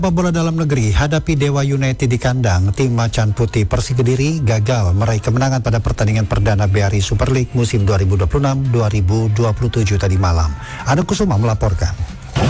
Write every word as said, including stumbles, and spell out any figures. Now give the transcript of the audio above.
Sepak bola dalam negeri hadapi Dewa United di kandang, tim Macan Putih Persik Kediri gagal meraih kemenangan pada pertandingan perdana B R I Super League musim dua ribu dua puluh enam dua ribu dua puluh tujuh tadi malam. Anu Kusuma melaporkan.